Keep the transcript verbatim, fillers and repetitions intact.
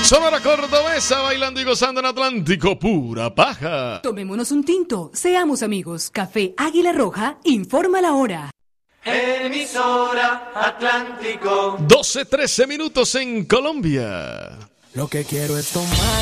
Sonora Cordobesa, bailando y gozando en Atlántico, pura paja. Tomémonos un tinto, seamos amigos. Café Águila Roja, informa la hora. Emisora Atlántico. doce trece minutos en Colombia. Lo que quiero es tomar